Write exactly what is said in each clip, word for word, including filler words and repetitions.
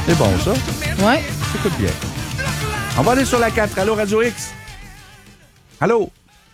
C'est bon, ça. Ouais. Écoute bien. On va aller sur la quatre. Allô, Radio X? Allô?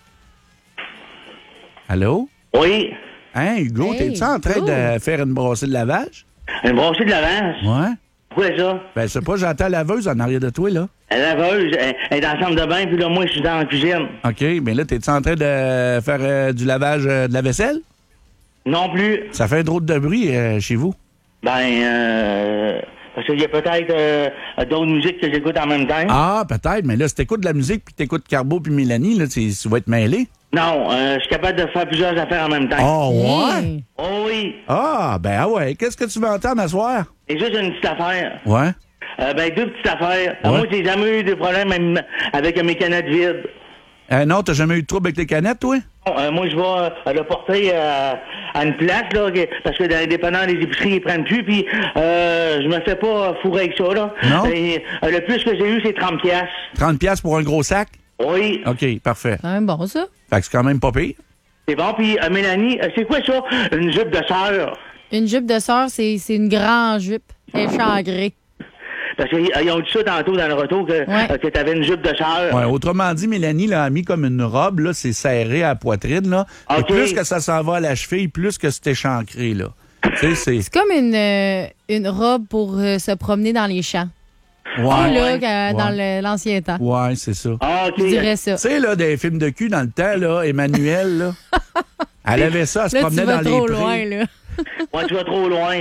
Allô? Oui. Hein, Hugo, Hey, t'es-tu en train Hugo. de faire une brassée de lavage? Une brassée de lavage. Ouais. Pourquoi ça? Ben, c'est pas, j'entends la laveuse en arrière de toi, là. La laveuse, elle, elle est dans la chambre de bain, puis là, moi, je suis dans la cuisine. OK, mais là, t'es-tu en train de faire euh, du lavage euh, de la vaisselle? Non plus. Ça fait un drôle de bruit euh, chez vous. Ben, euh... Parce qu'il y a peut-être euh, d'autres musiques que j'écoute en même temps. Ah, peut-être, mais là, si t'écoutes de la musique puis t'écoutes Carbo puis Mélanie, là, tu tu vas être mêlé. Non, euh, je suis capable de faire plusieurs affaires en même temps. Ah, ouais? Hey. Oh oui. Ah, ben ah ouais. Qu'est-ce que tu veux entendre à soir? Et juste une petite affaire. Ouais. Euh, ben, deux petites affaires. Ouais. Moi, j'ai jamais eu de problème avec- avec mes canettes vides. Euh, non, t'as jamais eu de trouble avec les canettes, toi? Euh, moi, je vais euh, le porter euh, à une place, là, que- parce que dans les dépanneurs, les épiceries, ils prennent plus, puis euh, je me fais pas fourrer avec ça, là. Non? Et, euh, le plus que j'ai eu, c'est trente piastres. trente piastres pour un gros sac? Oui, OK, parfait. Quand même bon, ça. Fait que c'est quand même pas pire. c'est bon. Puis, euh, Mélanie, euh, c'est quoi ça, une jupe de sœur? Une jupe de sœur, c'est c'est une grande jupe. Elle est changrée. Parce qu'ils ont dit ça tantôt dans le retour, que, Ouais. euh, que t'avais une jupe de sœur. Ouais, autrement dit, Mélanie l'a mis comme une robe, là, c'est serré à la poitrine, là. Et OK. plus que ça s'en va à la cheville, plus que c'est échancré, là. Tu sais, c'est... C'est comme une, euh, une robe pour euh, se promener dans les champs. Ouais, Là, ouais. euh, dans Ouais. le- l'ancien temps. Ouais, c'est ça. Ah, OK. Je dirais ça. Tu sais, là, des films de cul dans le temps, là, Emmanuel, là, elle avait ça, elle se Là, tu promenait vas dans les trop prés. loin, là. Ouais, tu vas trop loin.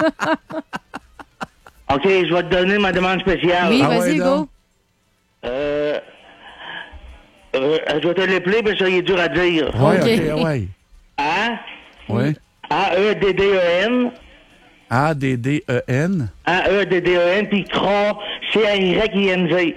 OK, je vais te donner ma demande spéciale. Oui, Ah ouais, vas-y, donc. go. Euh, euh, je vais te l'appeler parce que ça il est dur à dire. Ouais, OK. OK, ouais. A, Ouais. A, E, D, D, E, N. A D D E N. A, E, D, D, E, N, puis Cron, C, A, Y, I, N, G.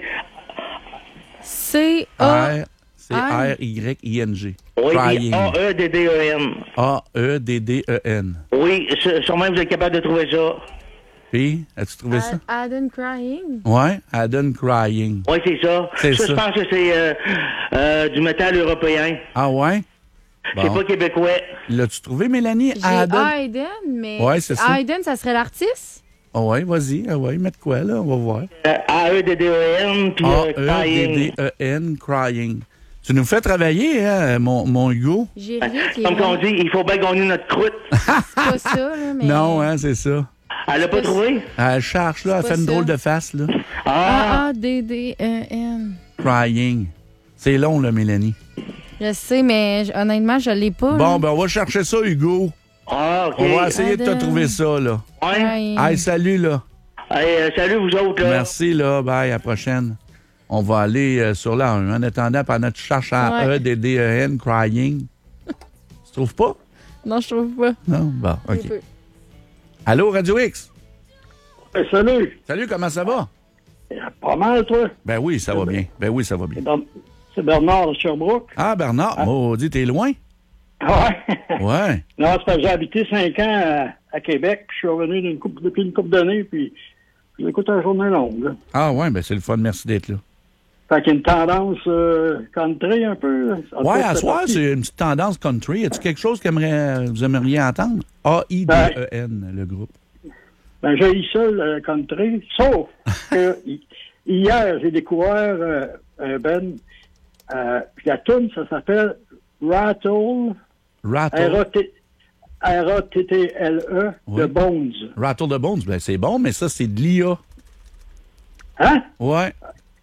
C A. R. C'est R Y I N G. Oui, puis Crying. A, E, D, D, E, N. A E D D E N. Oui, sû- sûrement vous êtes capable de trouver ça. Puis, as-tu trouvé ça? Aden Crying. Ouais, Aden Crying. Oui, c'est ça. C'est ça, ça. je pense que c'est euh, euh, du métal européen. Ah ouais? C'est Bon. pas québécois. L'as-tu trouvé, Mélanie? J'ai Aden? Aiden, mais. Ouais, c'est ça. Aiden, ça serait l'artiste? Ah ouais, vas-y. Ah ouais, mets de quoi, là? On va voir. Euh, A, E, D, D, E, N, puis A euh, E Crying. D D E N, Crying. Tu nous fais travailler, hein, mon, mon Hugo? J'ai rien qui est. Comme on dit, il faut bien gagner notre croûte. C'est pas ça, là, mais. Non, hein, c'est ça. Elle l'a pas trouvé? Elle cherche, là, elle C'est fait pas une ça. drôle de face, là. Ah! A D D E N. Crying. C'est long, là, Mélanie. Je sais, mais j- honnêtement, je l'ai pas. Bon, là. ben, on va chercher ça, Hugo. Ah, OK. On va essayer de te Aden. trouver ça, là. Ouais. Crying. Hey, salut, là. Hey, euh, salut, vous autres, là. Merci, là. Bye, à la prochaine. On va aller euh, sur la un. En attendant, pendant que tu cherches à Ouais. E D D E N, Crying. Tu trouves pas? Non, je trouve pas. Non? Bon, Un OK. peu. Allô, Radio X? Hey, salut. Salut, comment ça va? Pas mal, toi. Ben oui, ça va bien. Ben oui, ça va bien. C'est Ber- C'est Bernard de Sherbrooke. Ah, Bernard, maudit, t'es loin? Ouais. Ouais. Non, c'est parce que j'ai habité cinq ans à, à Québec, puis je suis revenu d'une couple, depuis une couple d'années, puis je l'écoute à la journée longue. Là. Ah ouais, ben c'est le fun, merci d'être là. Fait qu'il y a une tendance euh, country un peu. là. En tout Ouais, cas, à c'est soir, parti. c'est une petite tendance country. Y a-tu quelque chose que aimerait- vous aimeriez entendre? A I D E N, le groupe. Ben, j'ai eu ça, le country, sauf que hi- hier, j'ai découvert euh, un Ben, euh, puis la tune, ça s'appelle Rattle, Rattle. R A T T L E, Oui. de Bones. Rattle the Bones, ben c'est bon, mais ça, c'est de l'I A. Hein? Ouais.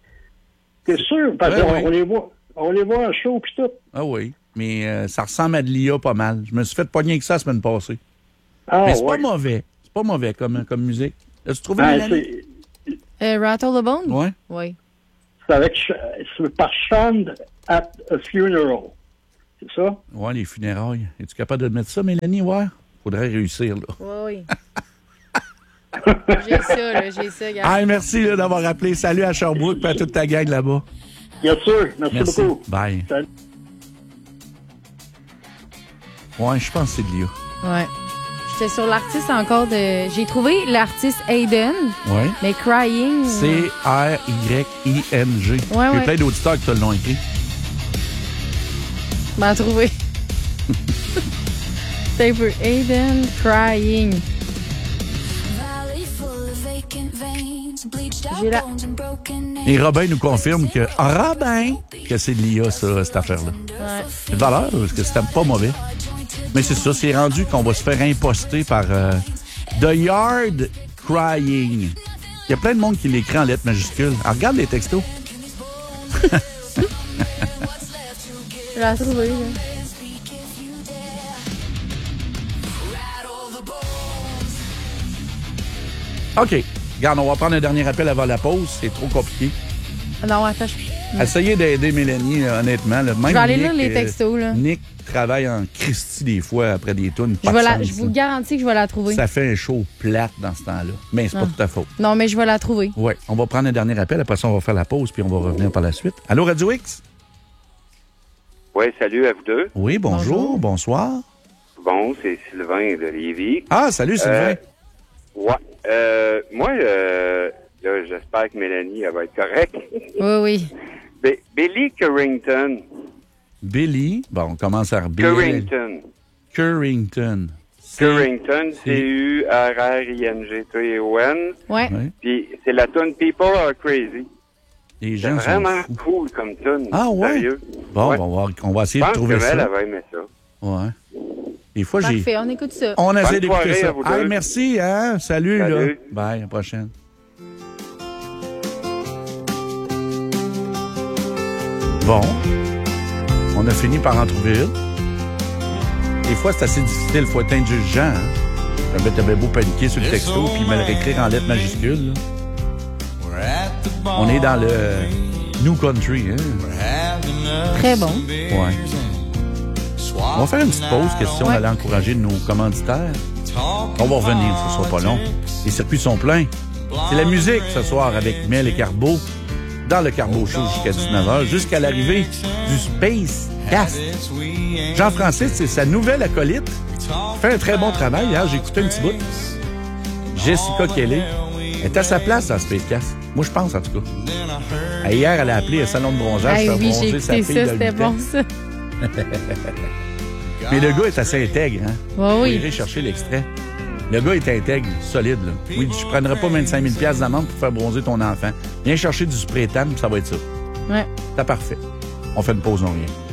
T'es sûr? Parce Ouais, qu'on ouais. on les voit, on les voit en show pis tout. Ah oui. Mais euh, ça ressemble à de l'I A pas mal. Je me suis fait pogner avec ça la semaine passée. Ah, mais c'est ouais. pas mauvais. C'est pas mauvais comme, comme musique. As-tu trouvé Ben, Mélanie? c'est, Euh, Rattle the Bone? Ouais. Oui. c'est avec, Sh- c'est par Shand at a Funeral. C'est ça? Ouais, les funérailles. Es-tu capable de mettre ça, Mélanie? Ouais. Faudrait réussir, là. Oui, oui. J'ai ça, là, j'ai ça, gars. Ah, merci là, d'avoir appelé. Salut à Sherbrooke et à toute ta gang là-bas. Bien sûr. Merci, Merci. beaucoup. Bye. Salut. Ouais, je pense que c'est de l'I A. Ouais. J'étais sur l'artiste encore de. J'ai trouvé l'artiste Aiden, Ouais. mais Crying. C R Y I N G. Ouais, J'ai ouais. plein d'auditeurs qui te l'ont écrit. M'en trouvé. C'est un peu Aiden Crying. Valley full of J'ai la... Et Robin nous confirme que Robin, que c'est de l'I A, ça, cette affaire-là. Ouais. C'est de valeur, parce que c'était pas mauvais. Mais c'est ça, c'est rendu qu'on va se faire imposter par euh, The Yard Crying. Il y a plein de monde qui l'écrit en lettres majuscules. Alors, regarde les textos. Je l'ai trouvé, là. OK. Regarde, on va prendre un dernier appel avant la pause. C'est trop compliqué. Non, attends, je... Essayez d'aider Mélanie, là, honnêtement. Là. Même Je vais aller Nick, lire les euh, textos, là. Nick travaille en Christie des fois après des tunes. Je, vais la... je vous garantis que je vais la trouver. Ça fait un show plate dans ce temps-là. Mais c'est non. pas tout à faute. Non, mais je vais la trouver. Oui. On va prendre un dernier appel. Après ça, on va faire la pause puis on va revenir par la suite. Allô, Radio X? Oui, salut à vous deux. Oui, bonjour, Bonjour. bonsoir. Bon, c'est Sylvain de Lévis. Ah, salut, Sylvain. Euh, ouais. Euh, moi, euh, là, j'espère que Mélanie, elle va être correcte. Oui, oui. B- Billy Currington. Billy. Bon, on commence par Billy. Currington. Currington. Currington, C U R R I N G T O N. Ouais. Oui. Puis c'est la tune People Are Crazy. Les C'est gens sont vraiment fous. cool comme tune. Ah, ouais? Sérieux. Bon, Ouais. on, va, on va essayer Je de pense trouver que ça. Mel, elle va aimer ça. Ouais. Des fois, j'ai... Parfait, on écoute ça. On essaie Bonne soirée d'écouter à ça. vous Hey, deux. merci, hein? Salut, Salut. là. Bye, à la prochaine. Bon. On a fini par en trouver une. Des fois, c'est assez difficile. Il faut être indulgent, hein? J'avais t'avais beau paniquer sur le texto puis me le réécrire en lettres majuscules, là. On est dans le New Country, hein? Très bon. Ouais. On va faire une petite pause, question Ouais. d'aller encourager nos commanditaires. On va revenir, ce sera pas long. Les circuits sont pleins. C'est la musique ce soir avec Mel et Carbo dans le Carbo Show jusqu'à dix-neuf heures, jusqu'à l'arrivée du Space Cast. Jean-Francis, c'est sa nouvelle acolyte. Il fait un très bon travail. Hier, j'ai écouté un petit bout. Jessica Kelly est à sa place dans Space Cast. Moi, je pense, en tout cas. Hier, elle a appelé un salon de bronzage Hey, pour oui, faire j'ai bronzer sa écouté fille ça, de c'était huit ans. bon, ça. Mais le gars est assez intègre, hein? Ouais, Vous oui. irez chercher l'extrait. Le gars est intègre, solide, là. Oui, je prendrais pas vingt-cinq mille dollars d'amende pour faire bronzer ton enfant. Viens chercher du spray tan, ça va être ça. Ouais. C'est parfait. On fait une pause, on revient.